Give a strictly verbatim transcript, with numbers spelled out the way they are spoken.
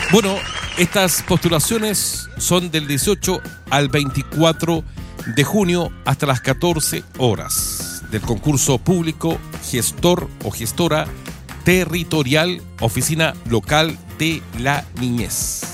Bueno, estas postulaciones son del dieciocho al veinticuatro de junio hasta las catorce horas del concurso público gestor o gestora territorial, oficina local de la niñez.